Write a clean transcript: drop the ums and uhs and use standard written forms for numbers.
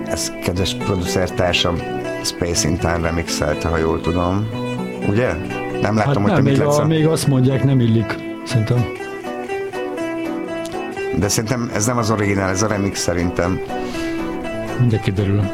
ez kedves producertársam Space in Time remixelte, ha jól tudom. Ugye? Nem láttam, hogy te mit látsz. Még azt mondják, nem illik, szerintem. De szerintem ez nem az originál, ez a remix szerintem. Mindjárt kiderül.